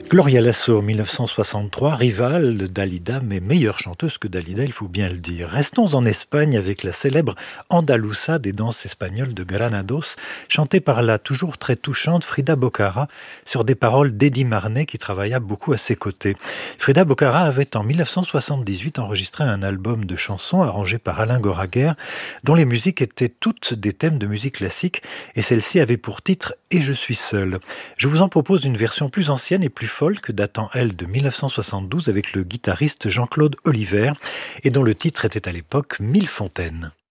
Gloria Lasso, 1963, rivale de Dalida, mais meilleure chanteuse que Dalida, il faut bien le dire. Restons en Espagne avec la célèbre Andaluza des danses espagnoles de Granados, chantée par la toujours très touchante Frida Bocara, sur des paroles d'Eddie Marnet qui travailla beaucoup à ses côtés. Frida Bocara avait en 1978 enregistré un album de chansons arrangé par Alain Goraguer, dont les musiques étaient toutes des thèmes de musique classique, et celle-ci avait pour titre Et je suis seule. Je vous en propose une version plus ancienne et plus folk datant, elle, de 1972 avec le guitariste Jean-Claude Oliver et dont le titre était à l'époque Mille Fontaines.